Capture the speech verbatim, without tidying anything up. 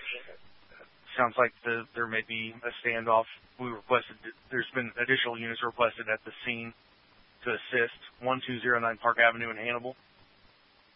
Sounds like the, there may be a standoff. We requested, there's been additional units requested at the scene to assist. one two zero nine Park Avenue in Hannibal.